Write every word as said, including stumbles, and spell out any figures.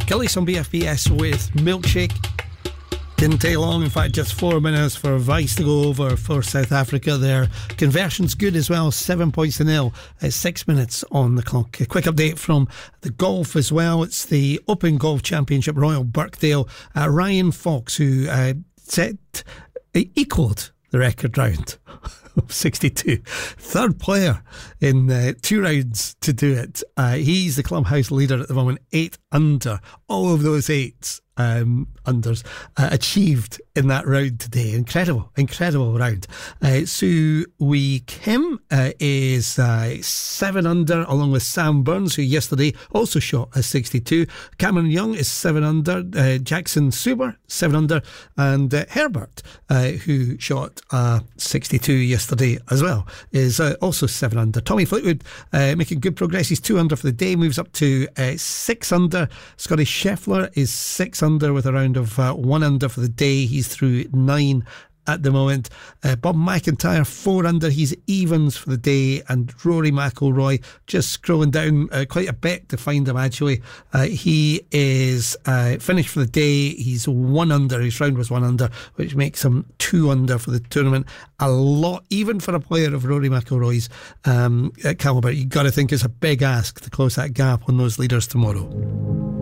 Gillies on B F B S with Milkshake. Didn't take long, in fact, just four minutes for Vice to go over for South Africa. Their conversion's good as well, seven points to nil at six minutes on the clock. A quick update from the golf as well. It's the Open Golf Championship, Royal Birkdale. Uh, Ryan Fox, who uh, set, uh, equalled the record round of sixty-two. Third player in uh, two rounds to do it. Uh, he's the clubhouse leader at the moment, eight under. All of those eights um, unders uh, achieved in that round today. Incredible, incredible round. Uh, Sue Wee Kim uh, is uh, seven under, along with Sam Burns, who yesterday also shot a sixty-two. Cameron Young is seven under. Uh, Jackson Suber, seven under. And uh, Herbert, uh, who shot a sixty-two yesterday as well, is uh, also seven under. Tommy Fleetwood uh, making good progress. He's two under for the day, moves up to uh, six under. Scotty Scheffler is six under with a round of uh, one under for the day. He's through nine at the moment. Uh, Bob McIntyre, four under. He's evens for the day. And Rory McIlroy, just scrolling down uh, quite a bit to find him actually. Uh, he is uh, finished for the day. He's one under. His round was one under, which makes him two under for the tournament. A lot, even for a player of Rory McIlroy's um, calibre. You've got to think it's a big ask to close that gap on those leaders tomorrow.